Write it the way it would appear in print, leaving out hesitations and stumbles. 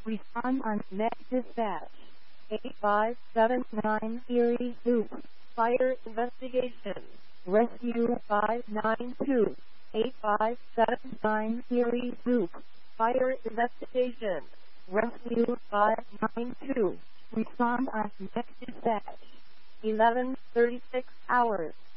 Respond on next dispatch. 8579 Erie Loop. Fire investigation. Rescue 592. 8579 Erie Loop. Fire investigation. Rescue 592. Respond on next dispatch. 11:36 hours.